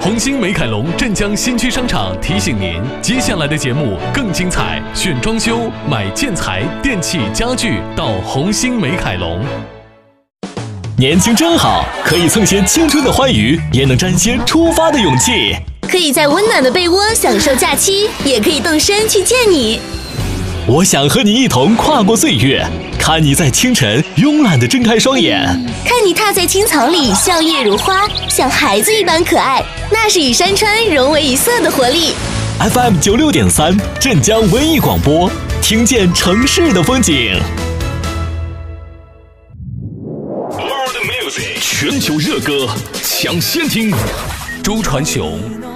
红星美凯龙镇江新区商场提醒您，接下来的节目更精彩，选装修、买建材、电器、家具到红星美凯龙。 年轻真好，可以蹭些青春的欢愉，也能沾些出发的勇气。 可以在温暖的被窝享受假期，也可以动身去见你。 我想和你一同跨过岁月，看你在清晨慵懒地睁开双眼， 看你踏在青草里笑靥如花，像孩子一般可爱，那是与山川融为一色的活力。 FM 96.3镇江文艺广播，听见城市的风景。 全球热歌抢先听，周传雄